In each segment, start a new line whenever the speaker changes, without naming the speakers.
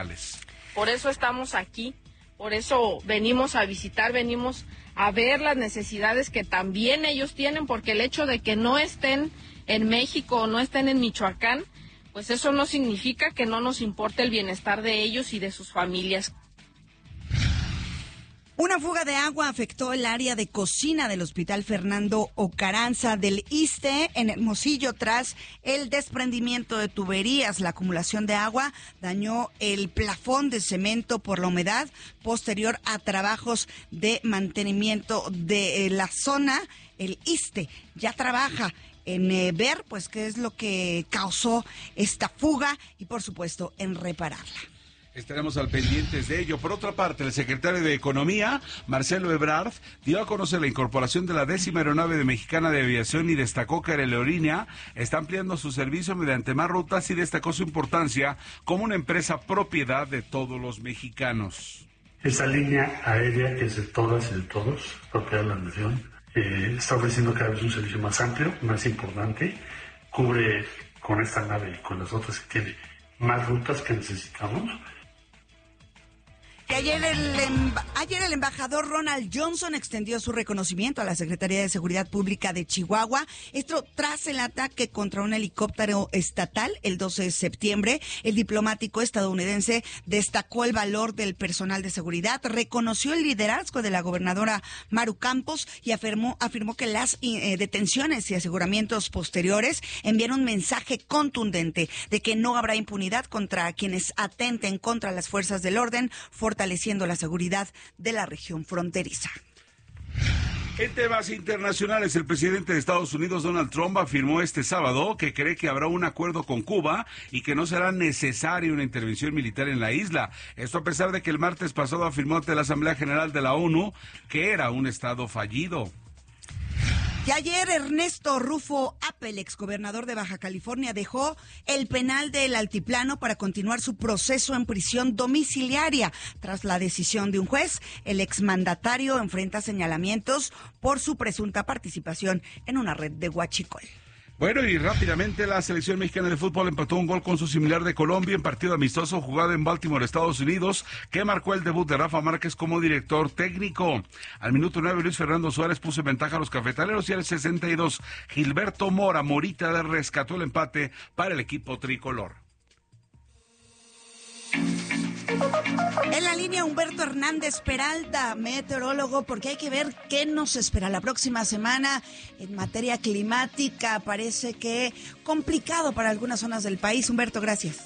González.
Por eso estamos aquí, por eso venimos a visitar, venimos a ver las necesidades que también ellos tienen, porque el hecho de que no estén en México o no estén en Michoacán, pues eso no significa que no nos importe el bienestar de ellos y de sus familias.
Una fuga de agua afectó el área de cocina del Hospital Fernando Ocaranza del ISSSTE en Hermosillo tras el desprendimiento de tuberías. La acumulación de agua dañó el plafón de cemento por la humedad posterior a trabajos de mantenimiento de la zona. El ISSSTE ya trabaja en ver pues qué es lo que causó esta fuga y por supuesto en repararla.
Estaremos al pendientes de ello. Por otra parte, el secretario de Economía, Marcelo Ebrard, dio a conocer la incorporación de la 10ª aeronave mexicana de aviación y destacó que Aerolínea está ampliando su servicio mediante más rutas y destacó su importancia como una empresa propiedad de todos los mexicanos.
Esa línea aérea que es de todas y de todos, propiedad de la nación, está ofreciendo cada vez un servicio más amplio, más importante, cubre con esta nave y con las otras que tiene más rutas que necesitamos.
Ayer el embajador Ronald Johnson extendió su reconocimiento a la Secretaría de Seguridad Pública de Chihuahua. Esto tras el ataque contra un helicóptero estatal el 12 de septiembre. El diplomático estadounidense destacó el valor del personal de seguridad, reconoció el liderazgo de la gobernadora Maru Campos y afirmó que las detenciones y aseguramientos posteriores envían un mensaje contundente de que no habrá impunidad contra quienes atenten contra las fuerzas del orden, fortaleciendo la seguridad de la región fronteriza.
En temas internacionales, el presidente de Estados Unidos, Donald Trump, afirmó este sábado que cree que habrá un acuerdo con Cuba y que no será necesaria una intervención militar en la isla. Esto a pesar de que el martes pasado afirmó ante la Asamblea General de la ONU que era un estado fallido.
Y ayer Ernesto Rufo Appel, exgobernador de Baja California, dejó el penal del Altiplano para continuar su proceso en prisión domiciliaria. Tras la decisión de un juez, el exmandatario enfrenta señalamientos por su presunta participación en una red de huachicol.
Bueno, y rápidamente la selección mexicana de fútbol empató un gol con su similar de Colombia en partido amistoso jugado en Baltimore, Estados Unidos, que marcó el debut de Rafa Márquez como director técnico. Al minuto 9, Luis Fernando Suárez puso en ventaja a los cafetaleros y al 62, Gilberto Morita rescató el empate para el equipo tricolor.
En la línea Humberto Hernández Peralta, meteorólogo, porque hay que ver qué nos espera la próxima semana en materia climática. Parece que complicado para algunas zonas del país. Humberto, gracias.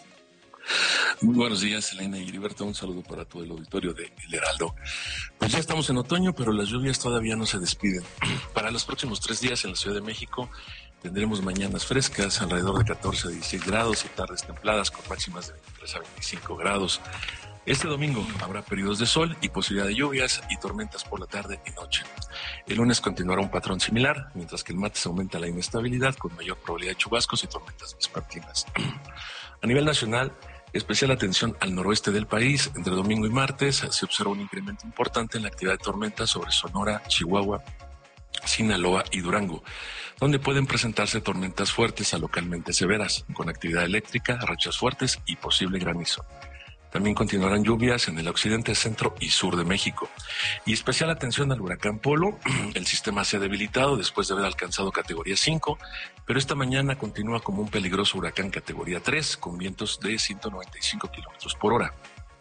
Muy buenos días, Elena y Heriberto. Un saludo para todo el auditorio de El Heraldo. Pues ya estamos en otoño, pero las lluvias todavía no se despiden. Para los próximos 3 días en la Ciudad de México tendremos mañanas frescas, alrededor de 14 a 16 grados y tardes templadas con máximas de 23 a 25 grados. Este domingo habrá periodos de sol y posibilidad de lluvias y tormentas por la tarde y noche. El lunes continuará un patrón similar, mientras que el martes aumenta la inestabilidad con mayor probabilidad de chubascos y tormentas vespertinas. A nivel nacional, especial atención al noroeste del país. Entre domingo y martes se observa un incremento importante en la actividad de tormentas sobre Sonora, Chihuahua, Sinaloa y Durango, donde pueden presentarse tormentas fuertes a localmente severas, con actividad eléctrica, rachas fuertes y posible granizo. También continuarán lluvias en el occidente, centro y sur de México. Y especial atención al huracán Polo. El sistema se ha debilitado después de haber alcanzado categoría 5, pero esta mañana continúa como un peligroso huracán categoría 3, con vientos de 195 kilómetros por hora.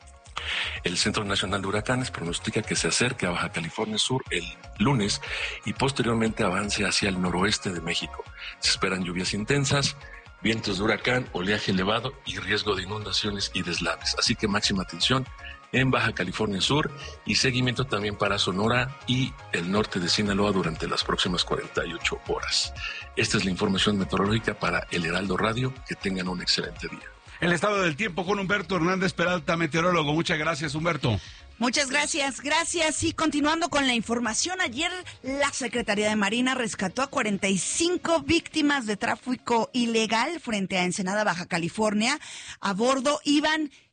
El Centro Nacional de Huracanes pronostica que se acerque a Baja California Sur el lunes y posteriormente avance hacia el noroeste de México. Se esperan lluvias intensas, vientos de huracán, oleaje elevado y riesgo de inundaciones y deslaves. Así que máxima atención en Baja California Sur y seguimiento también para Sonora y el norte de Sinaloa durante las próximas 48 horas. Esta es la información meteorológica para El Heraldo Radio. Que tengan un excelente día.
El estado del tiempo con Humberto Hernández Peralta, meteorólogo. Muchas gracias, Humberto.
Muchas gracias, gracias. Y continuando con la información, ayer la Secretaría de Marina rescató a 45 víctimas de tráfico ilegal frente a Ensenada, Baja California. A bordo iban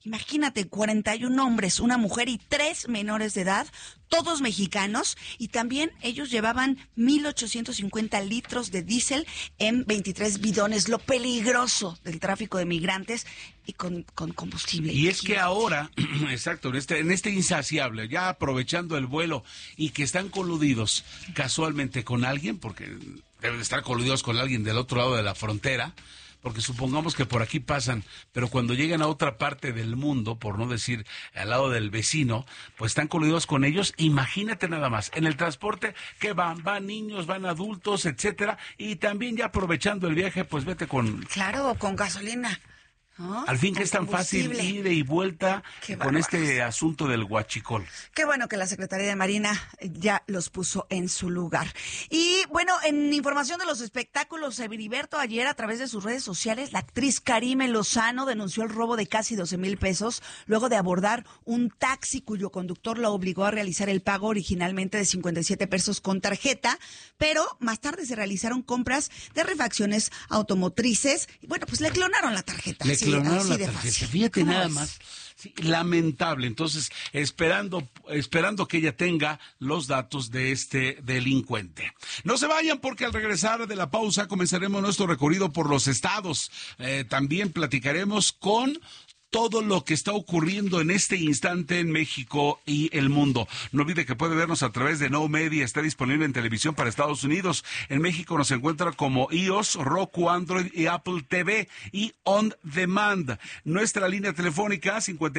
Imagínate, 41 hombres, una mujer y 3 menores de edad, todos mexicanos, y también ellos llevaban 1,850 litros de diésel en 23 bidones, lo peligroso del tráfico de migrantes y con combustible.
Y es que ahora, exacto, en este insaciable, ya aprovechando el vuelo y que están coludidos casualmente con alguien, porque deben estar coludidos con alguien del otro lado de la frontera, porque supongamos que por aquí pasan, pero cuando llegan a otra parte del mundo, por no decir al lado del vecino, pues están coludidos con ellos. Imagínate nada más, en el transporte que van niños, van adultos, etcétera, y también ya aprovechando el viaje, pues vete con...
Claro, con gasolina. ¿No?
Al fin que es tan fácil ida y vuelta con este asunto del huachicol.
Qué bueno que la Secretaría de Marina ya los puso en su lugar. Y bueno, en información de los espectáculos, Heriberto, ayer a través de sus redes sociales, la actriz Karime Lozano denunció el robo de casi 12,000 pesos luego de abordar un taxi cuyo conductor la obligó a realizar el pago originalmente de 57 pesos con tarjeta, pero más tarde se realizaron compras de refacciones automotrices y bueno, pues le clonaron la tarjeta.
Clonaron la tarjeta. Fíjate nada más. Sí, lamentable. Entonces, esperando que ella tenga los datos de este delincuente. No se vayan porque al regresar de la pausa comenzaremos nuestro recorrido por los estados. También platicaremos con todo lo que está ocurriendo en este instante en México y el mundo. No olvide que puede vernos a través de Now Media, está disponible en televisión para Estados Unidos. En México nos encuentra como iOS, Roku, Android y Apple TV y On Demand. Nuestra línea telefónica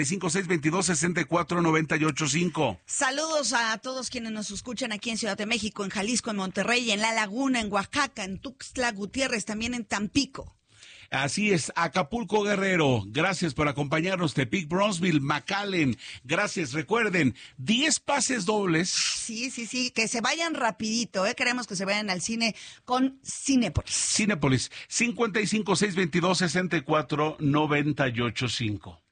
55622649885.
Saludos a todos quienes nos escuchan aquí en Ciudad de México, en Jalisco, en Monterrey, en La Laguna, en Oaxaca, en Tuxtla Gutiérrez, también en Tampico.
Así es, Acapulco Guerrero, gracias por acompañarnos, Tepic, Bronzeville, McAllen, gracias, recuerden, 10 pases dobles.
Sí, que se vayan rapidito, queremos que se vayan al cine con Cinépolis.
Cinépolis, 55622649885.